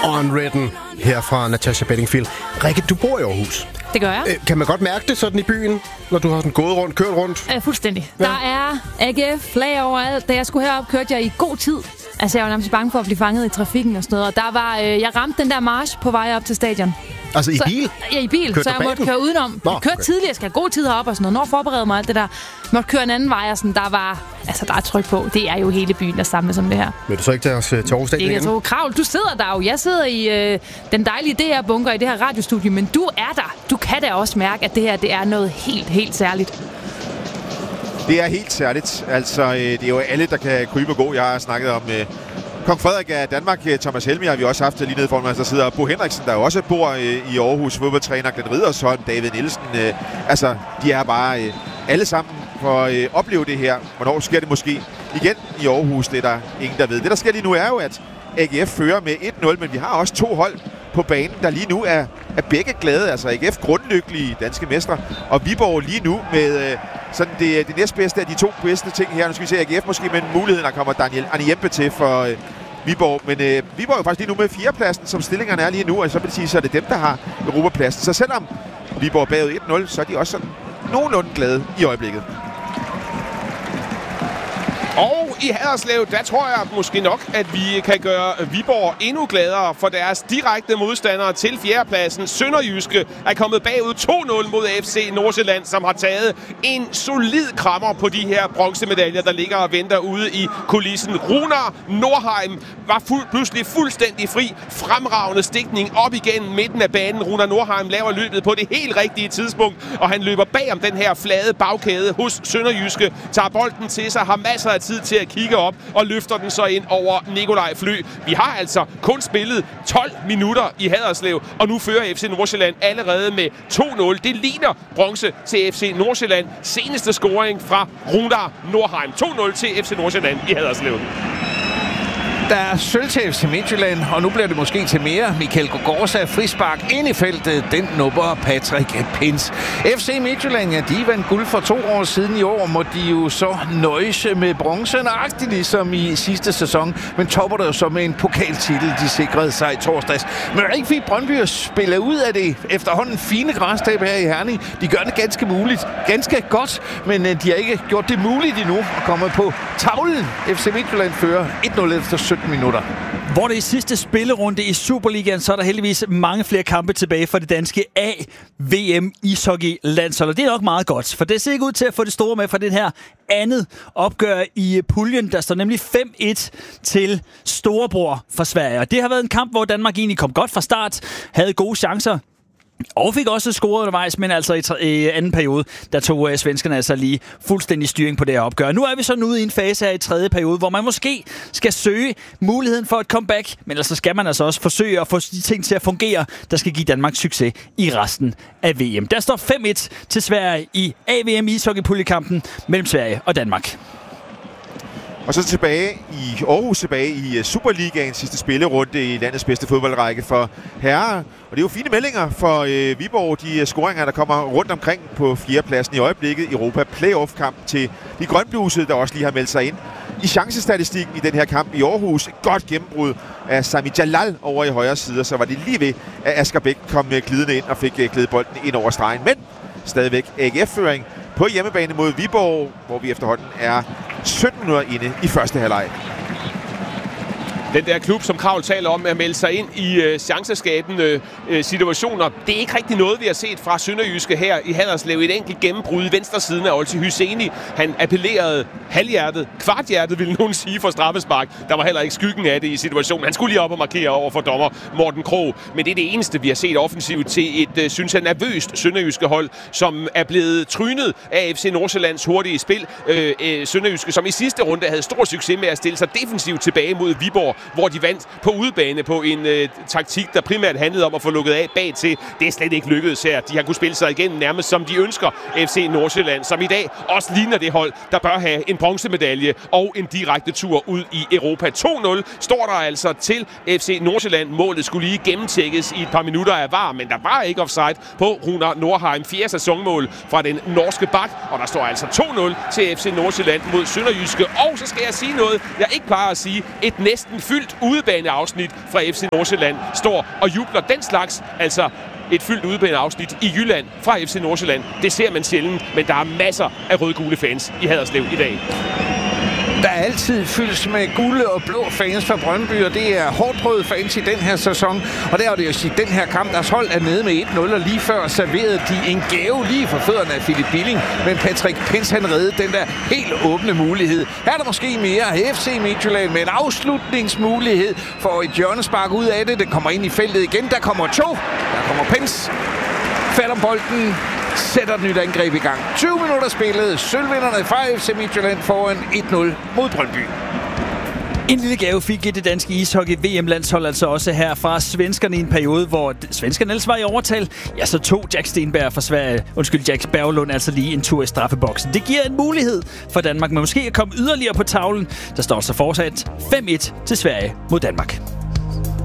Unwritten her fra Natasha Bedingfield. Rikke, du bor i Aarhus. Det gør jeg. Kan man godt mærke det sådan i byen, når du har sådan gået rundt, kørt rundt? Fuldstændig. Ja. Der er AGF-flag overalt. Da jeg skulle herop, kørte jeg i god tid. Altså, jeg var nærmest bange for at blive fanget i trafikken og sådan noget. Og der var, jeg ramte den der march på vej op til stadion. Altså i bil? Ja, i bil. Så jeg måtte køre udenom. Jeg kørte tidligere, jeg skal have god tid herop og sådan noget. Når jeg forberede mig alt det der. Jeg måtte køre en anden vej og sådan, der er tryk på. Det er jo hele byen, der samles om det her. Vil du så ikke tage os til Aarhus Stadion igen? Det Kravl, du sidder der jo. Jeg sidder i den dejlige DR-bunker i det her radiostudie, men du er der. Du kan da også mærke, at det her det er noget helt, helt særligt. Det er helt særligt. Altså, det er jo alle, der kan krybe og gå. Jeg har snakket om Kong Frederik af Danmark, Thomas Helmi har vi også haft lige nede foran mig. Der sidder Bo Henriksen, der også bor i Aarhus, fodboldtræner Glenn Riddersholm, David Nielsen. Altså, de er bare alle sammen for at opleve det her. Hvornår sker det måske igen i Aarhus? Det er der ingen, der ved. Det, der sker lige nu, er jo, at AGF fører med 1-0, men vi har også 2 hold på banen, der lige nu er begge glade. Altså AGF grundlykkelige danske mestre, og Viborg lige nu med sådan det næstbedste af de 2 bedste ting her. Nu skal vi se AGF måske med muligheden, der kommer Daniel Aniempe til for Viborg. Men Viborg er jo faktisk lige nu med 4. pladsen, som stillingerne er lige nu, og så vil det sige, så er det dem, der har Europapladsen. Så selvom Viborg er bagud 1-0, så er de også sådan nogenlunde glade i øjeblikket. Og i Haderslev, der tror jeg måske nok, at vi kan gøre Viborg endnu gladere for deres direkte modstandere til 4. pladsen. Sønderjyske er kommet bagud 2-0 mod FC Nordsjælland, som har taget en solid krammer på de her bronzemedaljer, der ligger og venter ude i kulissen. Runar Nordheim var pludselig fuldstændig fri. Fremragende stikning op igennem midten af banen. Runar Nordheim laver løbet på det helt rigtige tidspunkt, og han løber bag om den her flade bagkæde hos Sønderjyske, tager bolden til sig, har masser af tid til at kigge op og løfter den så ind over Nikolaj Flø. Vi har altså kun spillet 12 minutter i Haderslev, og nu fører FC Nordsjælland allerede med 2-0. Det ligner bronze til FC Nordsjælland. Seneste scoring fra Runar Nordheim. 2-0 til FC Nordsjælland i Haderslev. Der er sølv til FC Midtjylland, og nu bliver det måske til mere. Michael Gogorza frispark ind i feltet. Den nupper Patrick Pins. FC Midtjylland, ja, de vandt guld for 2 år siden. I år må de jo så nøjes med bronze, nøjagtigt ligesom i sidste sæson. Men topper det jo så med en pokaltitel, de sikrede sig i torsdags. Men det er ikke fint Brøndby at spille ud af det efterhånden fine græstab her i Herning. De gør det ganske godt, men de har ikke gjort det muligt endnu at komme på tavlen. FC Midtjylland fører 1-0 efter 17 minutter. Hvor det i sidste spillerunde i Superligaen, så er der heldigvis mange flere kampe tilbage for det danske A-VM ishockey-landshold. Og det er nok meget godt, for det ser ikke ud til at få det store med fra det her andet opgør i puljen. Der står nemlig 5-1 til storebror for Sverige. Og det har været en kamp, hvor Danmark egentlig kom godt fra start, havde gode chancer. Og fik også scoret undervejs, men altså i anden periode, der tog svenskerne altså lige fuldstændig styring på det her opgør. Nu er vi så ude i en fase her i tredje periode, hvor man måske skal søge muligheden for et comeback, men ellers så skal man altså også forsøge at få de ting til at fungere, der skal give Danmark succes i resten af VM. Der står 5-1 til Sverige i AVM ishockeypuljekampen mellem Sverige og Danmark. Og så tilbage i Aarhus, tilbage i Superligaens sidste spillerunde i landets bedste fodboldrække for herrer. Og det er jo fine meldinger for Viborg. De scoringer, der kommer rundt omkring på 4. pladsen i øjeblikket. Europa Playoff-kamp til de grønblusede, der også lige har meldt sig ind i chancestatistikken i den her kamp i Aarhus. Et godt gennembrud af Sami Jalal over i højre side. Så var det lige ved, at Asger Bæk kom glidende ind og fik glidet bolden ind over stregen. Men stadigvæk AGF-føring på hjemmebane mod Viborg, hvor vi efterhånden er 17 minutter inde i første halvleg. Den der klub, som Kravl taler om, at melde sig ind i chanceskabende situationer. Det er ikke rigtig noget, vi har set fra Sønderjyske her i Haderslev. Et enkelt gennembrud i venstre siden af Olti Hyseni. Han appellerede halvhjertet, kvarthjertet ville nogen sige for straffespark. Der var heller ikke skyggen af det i situationen. Han skulle lige op og markere over for dommer Morten Krog. Men det er det eneste, vi har set offensivt til et, synes jeg, nervøst Sønderjyske hold, som er blevet trynet af FC Nordsjællands hurtige spil. Sønderjyske, som i sidste runde havde stor succes med at stille sig defensivt tilbage mod Viborg, hvor de vandt på udebane på en taktik, der primært handlede om at få lukket af bag til. Det er slet ikke lykkedes her. De har kunnet spille sig igen nærmest som de ønsker. FC Nordsjælland, som i dag også ligner det hold, der bør have en bronzemedalje og en direkte tur ud i Europa. 2-0 står der altså til FC Nordsjælland. Målet skulle lige gennemtjekkes i et par minutter af VAR, men der var ikke offside på Runar Nordheim. 4. sæsonmål fra den norske bak, og der står altså 2-0 til FC Nordsjælland mod Sønderjyske. Og så skal jeg sige noget, jeg ikke plejer at sige. Et næsten fyldt udebaneafsnit fra FC Nordsjælland står og jubler den slags. Altså et fyldt udebaneafsnit i Jylland fra FC Nordsjælland. Det ser man sjældent, men der er masser af rød-gule fans i Haderslev i dag. Der er altid fyldt med gule og blå fans fra Brøndby, og det er hårdt prøvede fans i den her sæson. Og der er det jo at sige, den her kamp, deres hold er nede med 1-0, og lige før serverede de en gave lige for fødderne af Philip Billing. Men Patrick Pence, han reddede den der helt åbne mulighed. Her er der måske mere FC Midtjylland med en afslutningsmulighed for et hjørnespark ud af det. Den kommer ind i feltet igen. Der kommer to. Der kommer Pence. Fatter bolden. Sætter et nyt angreb i gang. 20 minutter spillet. Sølvvinderne fra FC Midtjylland foran 1-0 mod Brøndby. En lille gave fik det danske ishockey-VM-landshold altså også her fra svenskerne i en periode, hvor svenskerne ellers var i overtal. Ja, så tog Jack Stenberg fra Sverige, Jack Berglund altså lige en tur i straffeboksen. Det giver en mulighed for Danmark, men måske at komme yderligere på tavlen. Der står så fortsat 5-1 til Sverige mod Danmark.